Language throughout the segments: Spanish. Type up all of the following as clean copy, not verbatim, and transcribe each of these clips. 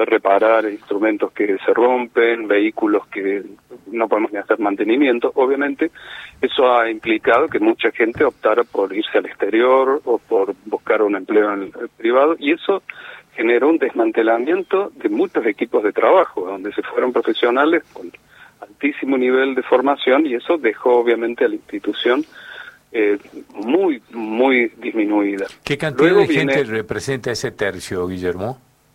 reparar instrumentos que se rompen, vehículos que no podemos ni hacer mantenimiento. Obviamente eso ha implicado que mucha gente optara por irse al exterior o por buscar un empleo en el privado, y eso generó un desmantelamiento de muchos equipos de trabajo, donde se fueron profesionales con altísimo nivel de formación, y eso dejó obviamente a la institución muy disminuida. ¿Qué cantidad de gente representa ese tercio, Guillermo?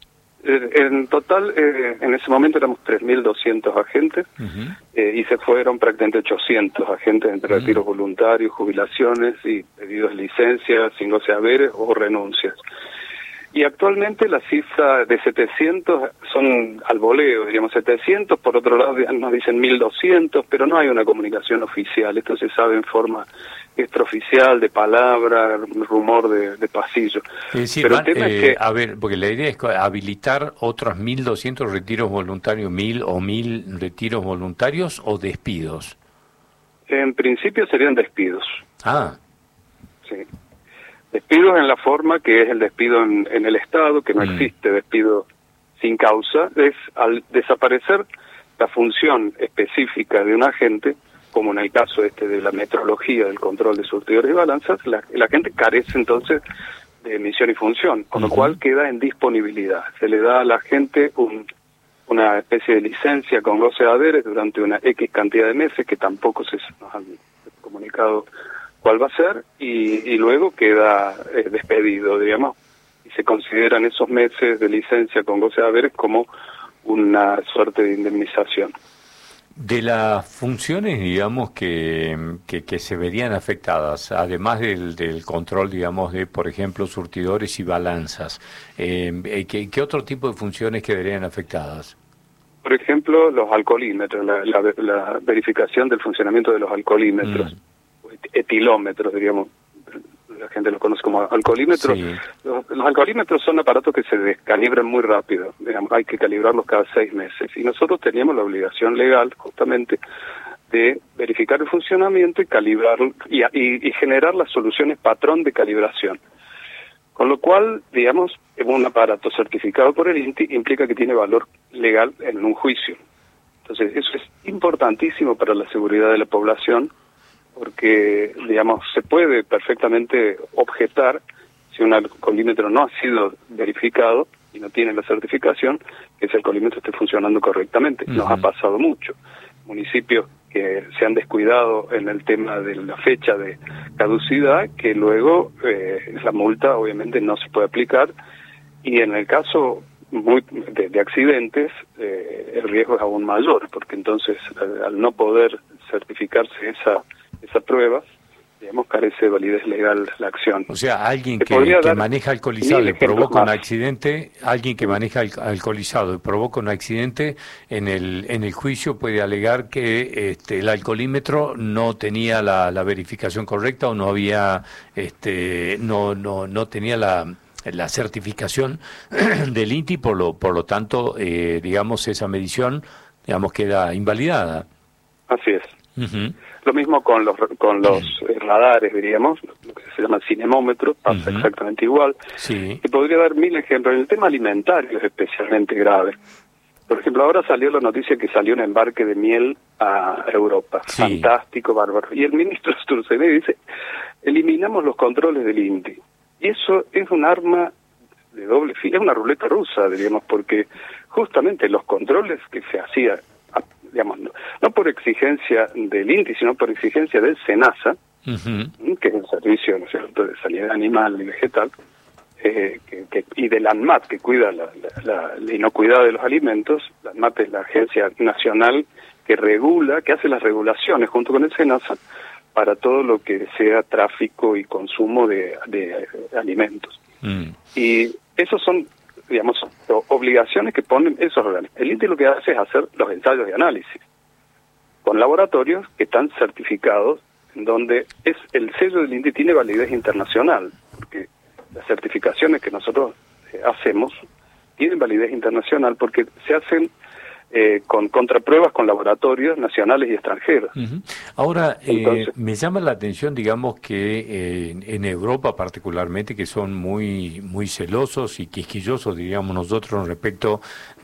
En total, en ese momento éramos 3.200 agentes, y se fueron prácticamente 800 agentes entre retiros voluntarios, jubilaciones y pedidos de licencias, sin goce de haberes o renuncias. Y actualmente la cifra de 700 son al voleo, diríamos 700, por otro lado nos dicen 1.200, pero no hay una comunicación oficial. Esto se sabe en forma extraoficial, de palabra, rumor de pasillo. Es decir, pero el tema es que, a ver, porque la idea es habilitar otros 1.200 retiros voluntarios, 1.000 retiros voluntarios o despidos. En principio serían despidos. Ah. Sí. Despidos en la forma que es el despido en el Estado, que no existe despido sin causa, es al desaparecer la función específica de un agente, como en el caso de la metrología del control de surtidores y balanzas, la gente carece entonces de misión y función, con lo cual queda en disponibilidad. Se le da a la gente una especie de licencia con goce de haberes durante una X cantidad de meses, que tampoco nos han comunicado cuál va a ser, y luego queda despedido, digamos, y se consideran esos meses de licencia con goce de haberes como una suerte de indemnización. De las funciones, digamos, que se verían afectadas, además del control, digamos, de, por ejemplo, surtidores y balanzas, ¿qué otro tipo de funciones quedarían afectadas? Por ejemplo, los alcoholímetros, la verificación del funcionamiento de los alcoholímetros, etilómetros, diríamos, la gente los conoce como alcoholímetros. Sí. Los alcoholímetros son aparatos que se descalibran muy rápido, digamos, hay que calibrarlos cada 6 meses, y nosotros teníamos la obligación legal justamente de verificar el funcionamiento y calibrar y generar las soluciones patrón de calibración. Con lo cual, digamos, un aparato certificado por el INTI implica que tiene valor legal en un juicio. Entonces, eso es importantísimo para la seguridad de la población, porque, digamos, se puede perfectamente objetar, si un alcoholímetro no ha sido verificado y no tiene la certificación, que ese alcoholímetro esté funcionando correctamente. Nos ha pasado mucho. Municipios que se han descuidado en el tema de la fecha de caducidad, que luego la multa obviamente no se puede aplicar, y en el caso de accidentes el riesgo es aún mayor, porque entonces al no poder certificarse esa prueba, digamos, carece de validez legal la acción. O sea, alguien que maneja alcoholizado y provoca un accidente, en el juicio puede alegar que el alcoholímetro no tenía la verificación correcta, o no había no tenía la certificación del INTI, por lo tanto, digamos, esa medición, digamos, queda invalidada. Así es. Lo mismo con los radares, diríamos, lo que se llama cinemómetro, pasa exactamente igual. Sí. Y podría dar 1000 ejemplos. En el tema alimentario es especialmente grave. Por ejemplo, ahora salió la noticia que salió un embarque de miel a Europa. Sí. Fantástico, bárbaro. Y el ministro Sturzenegger dice, eliminamos los controles del INTI. Y eso es un arma de doble filo, es una ruleta rusa, diríamos, porque justamente los controles que se hacían, digamos, no por exigencia del INTI, sino por exigencia del SENASA, que es el servicio, ¿no es cierto?, de sanidad animal y vegetal, y del ANMAT, que cuida la inocuidad de los alimentos. La ANMAT es la agencia nacional que regula, que hace las regulaciones junto con el SENASA para todo lo que sea tráfico y consumo de alimentos. Y esos son, digamos, obligaciones que ponen esos organismos. El INTI lo que hace es hacer los ensayos de análisis con laboratorios que están certificados, en donde el sello del INTI tiene validez internacional, porque las certificaciones que nosotros hacemos tienen validez internacional porque se hacen con contrapruebas con laboratorios nacionales y extranjeros. Uh-huh. Ahora, Entonces, me llama la atención, digamos, que en Europa particularmente, que son muy celosos y quisquillosos, diríamos nosotros, respecto